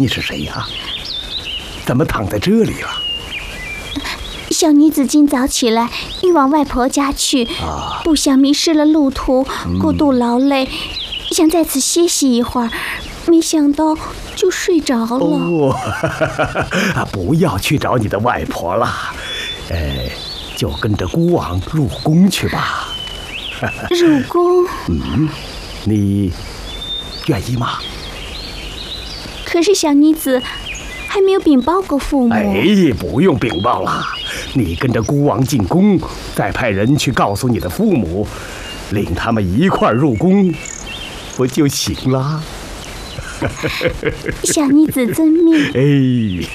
你是谁呀？怎么躺在这里了？ 小女子今早起来，欲往外婆家去，不想迷失了路途，过度劳累，想在此歇息一会儿，没想到就睡着了。 哦，不要去找你的外婆了，就跟着孤王入宫去吧。 入宫？ 你愿意吗？ 可是小女子还没有禀报过父母。 不用禀报了，你跟着孤王进宫，再派人去告诉你的父母，领他们一块儿入宫，不就行了？ 小女子遵命。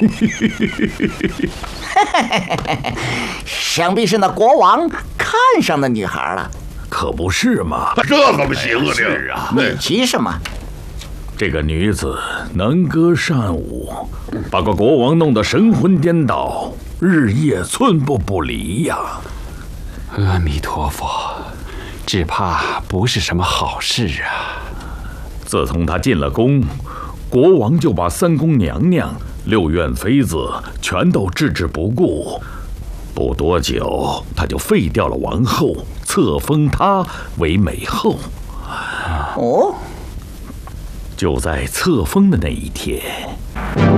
想必是那国王看上那女孩了。 可不是嘛？ 这可不行啊！ 是啊， 你急什么？ 这个女子能歌善舞，把个国王弄得神魂颠倒，日夜寸步不离呀。 阿弥陀佛，只怕不是什么好事啊。 自从她进了宫，国王就把三宫娘娘、六院妃子全都置之不顾。不多久，他就废掉了王后，册封她为美后。 哦， 就在册封的那一天，